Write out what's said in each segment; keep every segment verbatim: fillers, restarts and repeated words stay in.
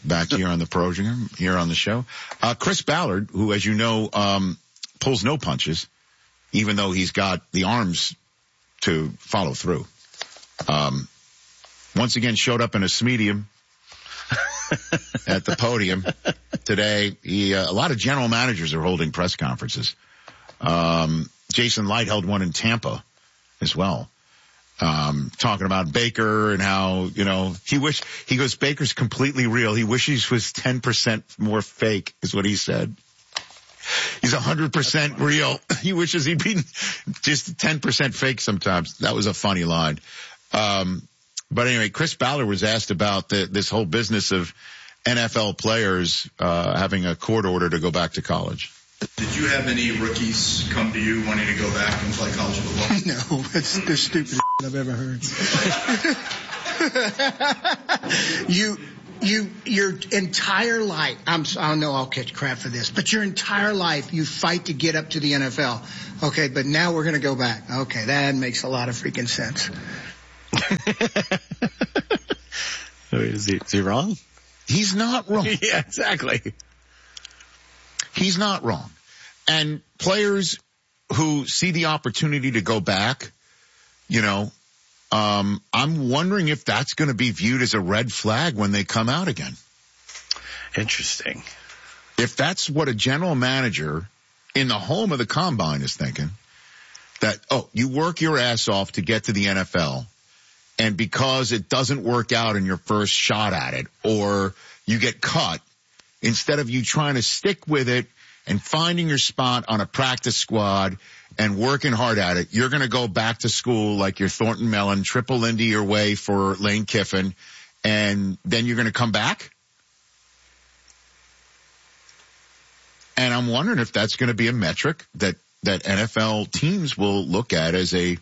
back here on the program, here on the show. Uh, Chris Ballard, who, as you know, um, pulls no punches, even though he's got the arms to follow through. Um, once again showed up in a Smedium at the podium today. He, uh, a lot of general managers are holding press conferences. Um, Jason Light held one in Tampa as well. Um, talking about Baker and how, you know, he wish, he goes, Baker's completely real. He wishes he was ten percent more fake is what he said. He's one hundred percent real. He wishes he'd be just ten percent fake sometimes. That was a funny line. Um, but anyway, Chris Ballard was asked about the, this whole business of N F L players, uh, having a court order to go back to college. Did you have any rookies come to you wanting to go back and play college football? No, it's the stupidest I've ever heard. you, you, your entire life, I'm, I know I'll catch crap for this, but your entire life you fight to get up to the N F L. Okay, but now we're going to go back. Okay, that makes a lot of freaking sense. Wait, is he, is he wrong? He's not wrong. Yeah, exactly. He's not wrong. And players who see the opportunity to go back, you know, um, I'm wondering if that's going to be viewed as a red flag when they come out again. Interesting. If that's what a general manager in the home of the combine is thinking, that, oh, you work your ass off to get to the N F L, and because it doesn't work out in your first shot at it, or you get cut, instead of you trying to stick with it and finding your spot on a practice squad and working hard at it, you're going to go back to school like you're Thornton Mellon, triple into your way for Lane Kiffin, and then you're going to come back? And I'm wondering if that's going to be a metric that, that N F L teams will look at as a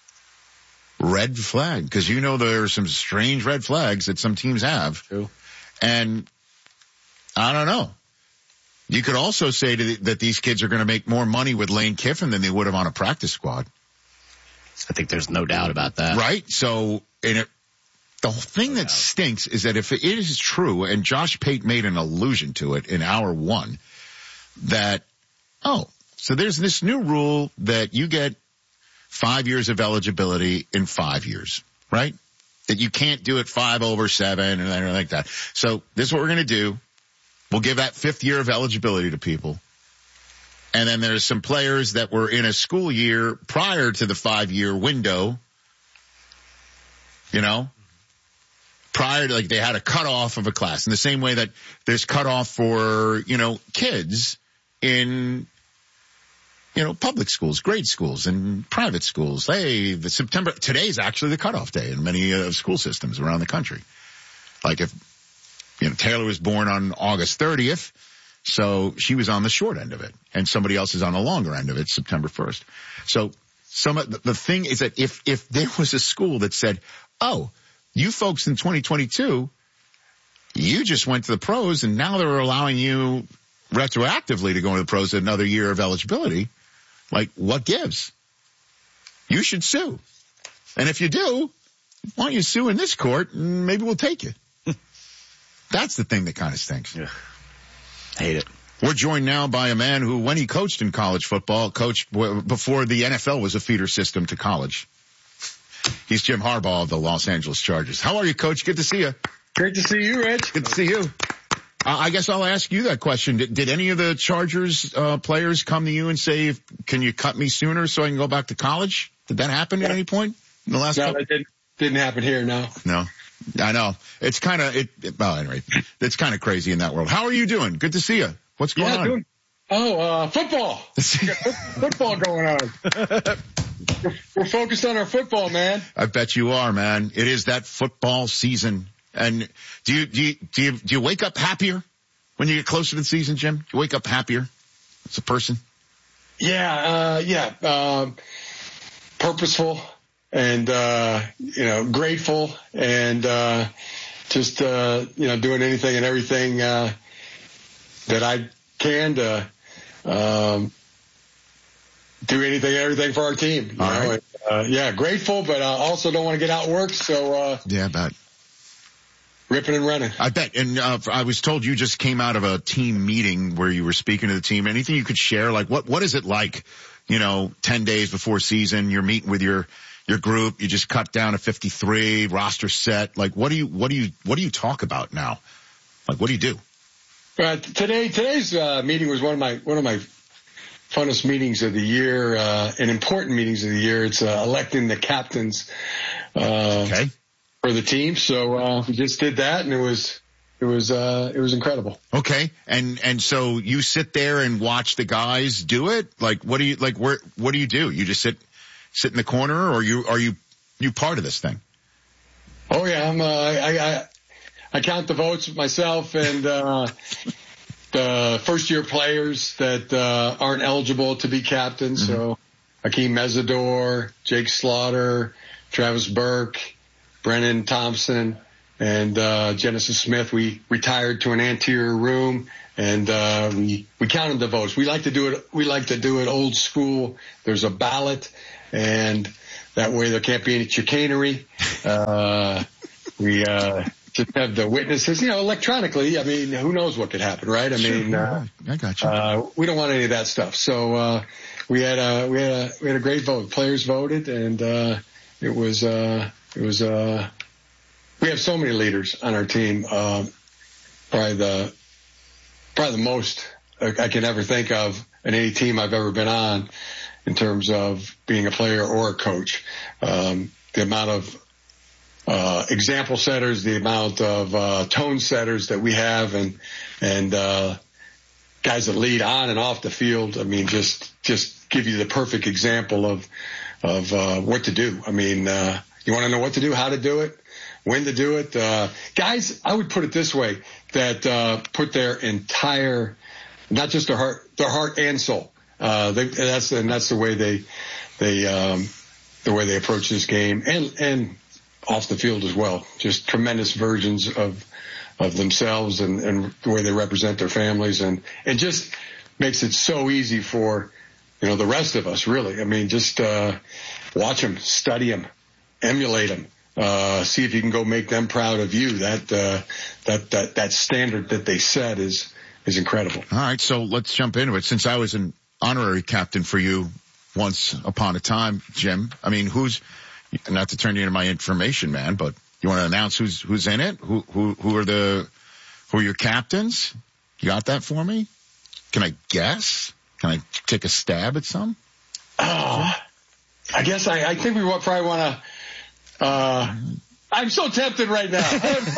red flag. Because you know there are some strange red flags that some teams have. True. And I don't know. You could also say to the, that these kids are going to make more money with Lane Kiffin than they would have on a practice squad. I think there's no doubt about that. Right? So, and it, the whole thing no that doubt. stinks is that if it is true, and Josh Pate made an allusion to it in hour one, that, oh, so there's this new rule that you get five years of eligibility in five years, right? That you can't do it five over seven or anything like that. So this is what we're going to do. We'll give that fifth year of eligibility to people. And then there's some players that were in a school year prior to the five-year window, you know, prior to, like, they had a cutoff of a class in the same way that there's cutoff for, you know, kids in, you know, public schools, grade schools, and private schools. Hey, the September, today's actually the cutoff day in many uh, school systems around the country. Like if, you know, Taylor was born on August thirtieth, so she was on the short end of it, and somebody else is on the longer end of it, September first. So some of the, the thing is that if, if there was a school that said, oh, you folks in twenty twenty-two, you just went to the pros and now they're allowing you retroactively to go into the pros at another year of eligibility, like what gives? You should sue. And if you do, why don't you sue in this court and maybe we'll take you. That's the thing that kind of stinks. Yeah. Hate it. We're joined now by a man who, when he coached in college football, coached before the N F L was a feeder system to college. He's Jim Harbaugh of the Los Angeles Chargers. How are you, Coach? Good to see you. Great to see you, Rich. Good to see you. Uh, I guess I'll ask you that question. Did, did any of the Chargers uh, players come to you and say, can you cut me sooner so I can go back to college? Did that happen at any point in the last No, couple? that didn't, didn't happen here, no. No. I know. It's kind of, it, it, well, anyway, it's kind of crazy in that world. How are you doing? Good to see you. What's going yeah, on? Doing, oh, uh, football. Football going on. We're, we're focused on our football, man. I bet you are, man. It is that football season. And do you, do you, do you, do you wake up happier when you get closer to the season, Jim? Do you wake up happier as a person? Yeah, uh, yeah, um, purposeful and, uh, you know, grateful and, uh, just, uh, you know, doing anything and everything, uh, that I can to, um, do anything and everything for our team. You All know? right. And, uh, yeah, grateful, but I also don't want to get outworked. So, uh, yeah, I bet. ripping and running. I bet. And uh, I was told you just came out of a team meeting where you were speaking to the team. Anything you could share? Like, what what is it like? You know, ten days before season, you're meeting with your your group. You just cut down to fifty-three, roster set. Like, what do you what do you what do you talk about now? Like, what do you do? Uh, today today's uh, meeting was one of my one of my funnest meetings of the year, uh, and important meetings of the year. It's uh, electing the captains. Uh, okay. For the team. So, uh, we just did that, and it was, it was, uh, it was incredible. Okay. And, and so you sit there and watch the guys do it? Like, what do you, like, where, what do you do? You just sit, sit in the corner, or you, are you, you part of this thing? Oh yeah. I'm, uh, I, I, I count the votes myself, and, uh, the first year players that, uh, aren't eligible to be captains. Mm-hmm. So Hakeem Mesidor, Jake Slaughter, Travis Burke, Brennan Thompson, and uh Genesis Smith. We retired to an anterior room, and uh we we counted the votes. We like to do it we like to do it old school. There's a ballot, and that way there can't be any chicanery. Uh we uh just have the witnesses, you know, electronically. I mean, who knows what could happen, right? I sure, mean, uh, I got you. Uh we don't want any of that stuff. So uh we had a we had a we had a great vote. Players voted, and uh it was uh It was, uh, we have so many leaders on our team. Uh, probably the, probably the most I can ever think of in any team I've ever been on in terms of being a player or a coach. Um, the amount of, uh, example setters, the amount of, uh, tone setters that we have, and, and, uh, guys that lead on and off the field. I mean, just, just give you the perfect example of, of, uh, what to do. I mean, uh, you want to know what to do, how to do it, when to do it. Uh, guys, I would put it this way, that uh, put their entire, not just their heart, their heart and soul. Uh, they, that's and that's the way they, they, um, the way they approach this game, and and off the field as well. Just tremendous versions of of themselves, and, and the way they represent their families, and and just makes it so easy for, you know, the rest of us. Really, I mean, just uh, watch them, study them, emulate them, uh, see if you can go make them proud of you. That, uh, that, that, that standard that they set is, is incredible. All right. So let's jump into it. Since I was an honorary captain for you once upon a time, Jim, I mean, who's, not to turn you into my information man, but you want to announce who's, who's in it? Who, who, who are the, who are your captains? You got that for me? Can I guess? Can I take a stab at some? Oh, I guess I, I think we probably want to, Uh, I'm so tempted right now.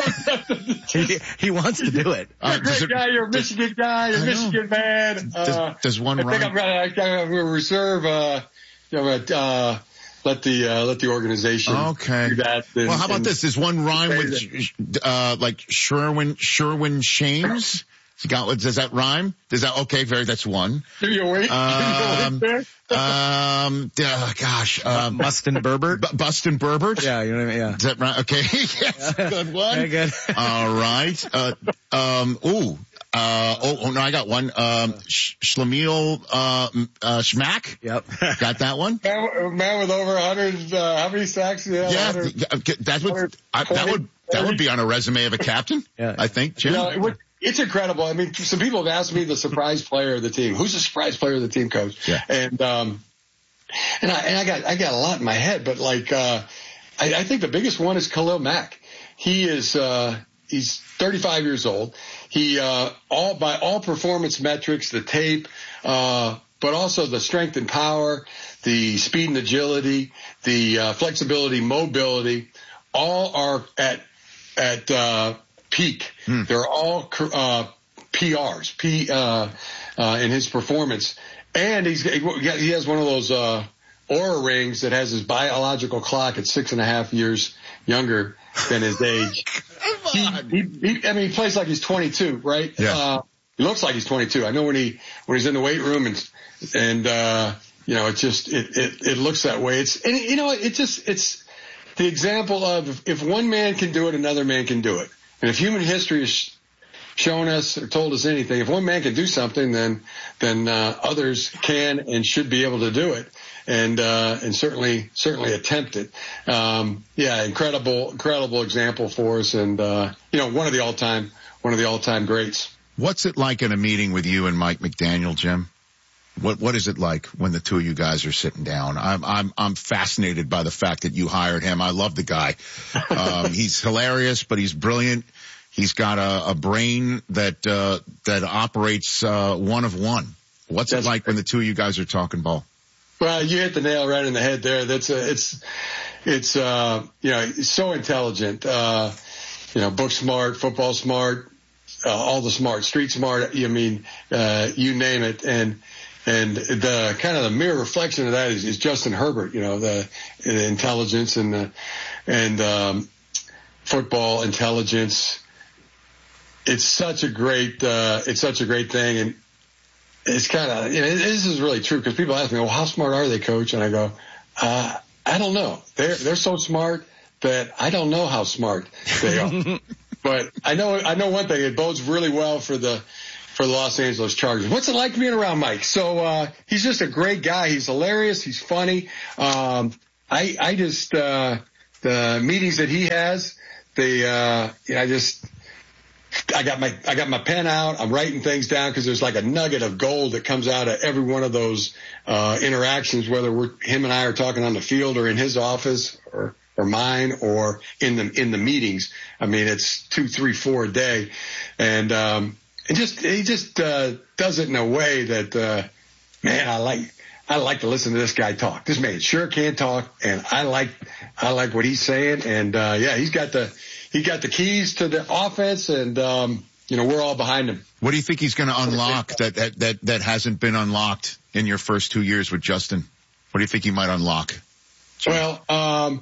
he, he wants to do it. You're a great it, guy. You're a Michigan does, guy. You're a Michigan man. Does, uh, does one I think I'm gonna, I'm gonna reserve, uh, you know, uh, let the, uh, let the organization okay. do that. And, well, how about this? Does one rhyme with, uh, like Sherwin, Sherwin Shames? You got, does that rhyme? Does that, okay, very, that's one. Give you a wait. Um, um, uh, gosh, um, Bustin Berbert. B- Bustin Berbert? Yeah, you know what I mean? Yeah. Is that right? Okay. Yes. Good one. Very good. All right. Uh, um, ooh, uh, oh, oh, no, I got one. Um, Sh- Shlemiel, uh, uh, Schmack. Yep. Got that one? Man, man with over a hundred, uh, how many sacks? Yeah. Yeah. That's what, I, that would, that would be on a resume of a captain. Yeah. I think, Jim. You know, it would, It's incredible. I mean, some people have asked me the surprise player of the team. Who's the surprise player of the team, coach? Yeah. And, um, and I, and I got, I got a lot in my head, but like, uh, I, I think the biggest one is Khalil Mack. He is, uh, he's thirty-five years old. He, uh, all by all performance metrics, the tape, uh, but also the strength and power, the speed and agility, the, uh, flexibility, mobility, all are at, at, uh, peak. Hmm. They're all, uh, P Rs, P, uh, uh, in his performance. And he's, he has one of those, uh, Oura rings that has his biological clock at six and a half years younger than his age. he, he, he, I mean, he plays like he's twenty-two, right? Yeah. Uh, he looks like he's twenty-two. I know when he, when he's in the weight room and, and, uh, you know, it just, it, it, it looks that way. It's, and you know, it just, it's the example of if one man can do it, another man can do it. And if human history has shown us or told us anything, if one man can do something, then then uh, others can and should be able to do it. and uh, and certainly certainly attempt it. Um, yeah, incredible incredible example for us, and uh, you know one of the all time one of the all time greats. What's it like in a meeting with you and Mike McDaniel, Jim? What what is it like when the two of you guys are sitting down? I'm I'm I'm fascinated by the fact that you hired him. I love the guy. Um, he's hilarious, but he's brilliant. He's got a, a brain that uh, that operates uh, one of one. What's That's it like when the two of you guys are talking ball? Well, you hit the nail right in the head there. That's a, it's it's uh, you know he's so intelligent. Uh, you know, book smart, football smart, uh, all the smart, street smart. I mean, uh, you name it, and. And the kind of the mirror reflection of that is, is Justin Herbert, you know, the, the intelligence and the, and, um, football intelligence. It's such a great, uh, it's such a great thing. And it's kind of, you know, this is really true because people ask me, well, how smart are they, coach? And I go, uh, I don't know. They're, they're so smart that I don't know how smart they are. But I know, I know one thing. It bodes really well for the, for the Los Angeles Chargers. What's it like being around Mike? So, uh, he's just a great guy. He's hilarious. He's funny. Um, I, I just, uh, the meetings that he has, they, uh, you know, I just, I got my, I got my pen out. I'm writing things down because there's like a nugget of gold that comes out of every one of those, uh, interactions, whether we're, him and I are talking on the field or in his office or, or mine or in the, in the meetings. I mean, it's two, three, four a day. And, um, And just, he just, uh, does it in a way that, uh, man, I like, I like to listen to this guy talk. This man sure can talk, and I like, I like what he's saying. And, uh, yeah, he's got the, he got the keys to the offense, and, um, you know, we're all behind him. What do you think he's going to unlock that, that, that, that hasn't been unlocked in your first two years with Justin? What do you think he might unlock? Well, um,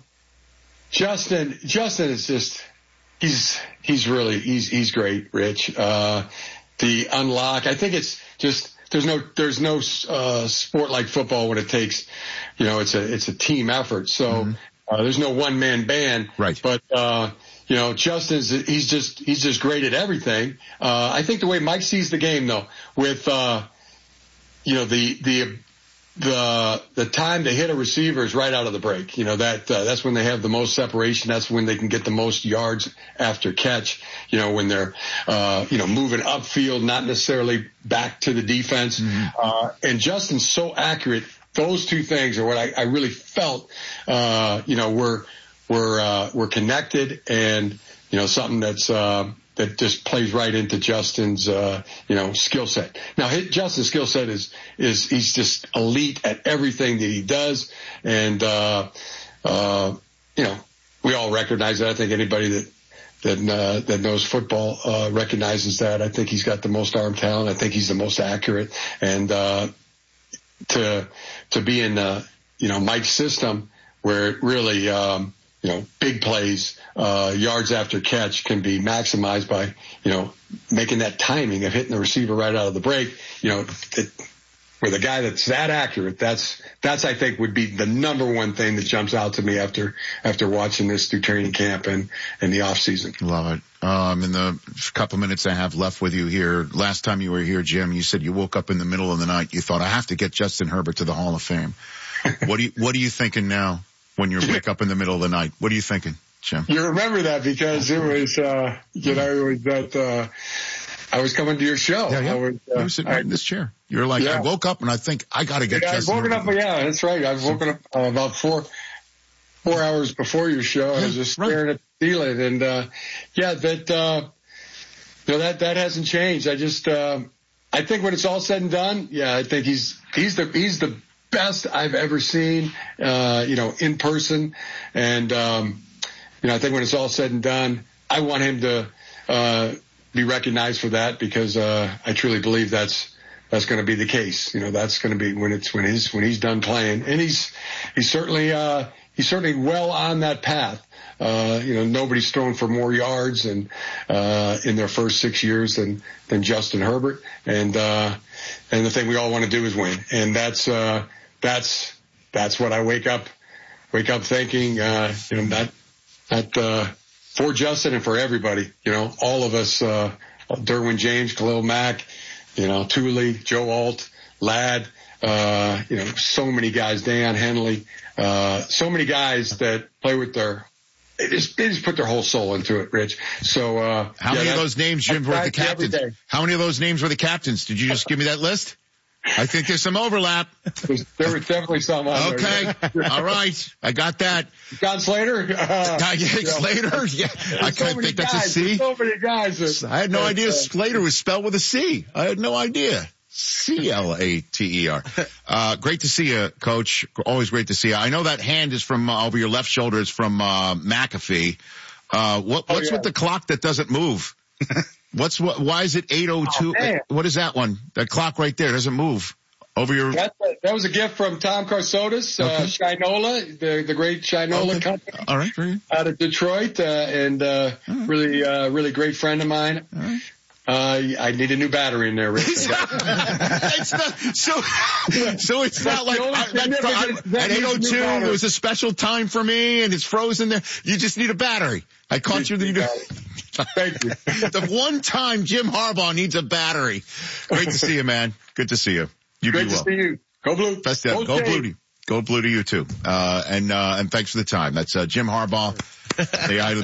Justin, Justin is just, he's, he's really, he's, he's great, Rich. Uh, The unlock, I think it's just, there's no, there's no, uh, sport like football when it takes, you know, it's a, it's a team effort. So, mm-hmm. uh, there's no one man band. Right. But, uh, you know, Justin's, he's just, he's just great at everything. Uh, I think the way Mike sees the game though, with, uh, you know, the, the, the, the time to hit a receiver is right out of the break. You know, that, uh, that's when they have the most separation. That's when they can get the most yards after catch, you know, when they're, uh, you know, moving upfield, not necessarily back to the defense. Mm-hmm. Uh, and Justin's so accurate. Those two things are what I, I really felt, uh, you know, were, were, uh, were connected and, you know, something that's, uh, that just plays right into Justin's, uh, you know, skill set. Now, his, Justin's skill set is, is, he's just elite at everything that he does. And, uh, uh, you know, we all recognize that. I think anybody that, that, uh, that knows football, uh, recognizes that. I think he's got the most arm talent. I think he's the most accurate. And, uh, to, to be in, uh, you know, Mike's system where it really, um, you know, big plays, uh, yards after catch can be maximized by, you know, making that timing of hitting the receiver right out of the break. You know, it, with a guy that's that accurate, that's, that's, I think would be the number one thing that jumps out to me after, after watching this through training camp and, and the off season. Love it. Um, in the couple minutes I have left with you here, last time you were here, Jim, you said you woke up in the middle of the night. You thought, I have to get Justin Herbert to the Hall of Fame. What do you, what are you thinking now? When you wake up in the middle of the night, what are you thinking, Jim? You remember that because it was, uh, you know, it was that, uh, I was coming to your show. Yeah, yeah. I was, uh, you were sitting right in this chair. You were like, yeah. I woke up and I think I got to get yeah, Justin. I've woken up, yeah, that's right. I've woken up uh, about four, four hours before your show. Yeah, I was just staring right. at the ceiling and, uh, yeah, that, uh, you know, that, that hasn't changed. I just, uh, I think when it's all said and done, yeah, I think he's, he's the, he's the, best I've ever seen, uh, you know, in person. And, um, you know, I think when it's all said and done, I want him to, uh, be recognized for that because, uh, I truly believe that's, that's going to be the case. You know, that's going to be when it's, when he's, when he's done playing. And he's, he's certainly, uh, he's certainly well on that path. Uh, you know, nobody's thrown for more yards and, uh, in their first six years than, than Justin Herbert. And, uh, and the thing we all want to do is win. And that's, uh, that's, that's what I wake up, wake up thinking, uh, you know, not, not, uh, for Justin and for everybody, you know, all of us, uh, Derwin James, Khalil Mack, you know, Thule, Joe Alt, Ladd, Uh, you know, so many guys, Dan Henley, uh, so many guys that play with their, they just, they just put their whole soul into it, Rich. So, uh, how yeah, many of those names, Jim, were the captains? How many of those names were the captains? Did you just give me that list? I think there's some overlap. There's, there was definitely some on okay. there. All right. I got that. John Slater? Uh, yeah, Slater? Yeah. I so couldn't think guys, that's a C. So many guys. That, I had no that, idea uh, Slater was spelled with a C. I had no idea. C L A T E R. Uh, great to see you, Coach. Always great to see you. I know that hand is from uh, over your left shoulder is from uh, McAfee. Uh, what, what's oh, yeah. with the clock that doesn't move? What's what? Why is it eight oh two? Oh, what is that one? That clock right there doesn't move. Over your. That, that was a gift from Tom Karsotis, okay. uh, Shinola, the the great Shinola okay. company. All right, very good. Out of Detroit, uh, and uh, right. really, uh, really great friend of mine. All right. Uh, I need a new battery in there, Rick. it's not, so, so it's not like I, that, I, at eight oh two it was a special time for me and it's frozen there. You just need a battery. I caught you. The, Thank you. The one time Jim Harbaugh needs a battery. Great to see you, man. Good to see you. You Great do well. to see you. Go Blue. Best go, go Blue. To, go Blue to you too. Uh, and, uh, and thanks for the time. That's, uh, Jim Harbaugh. the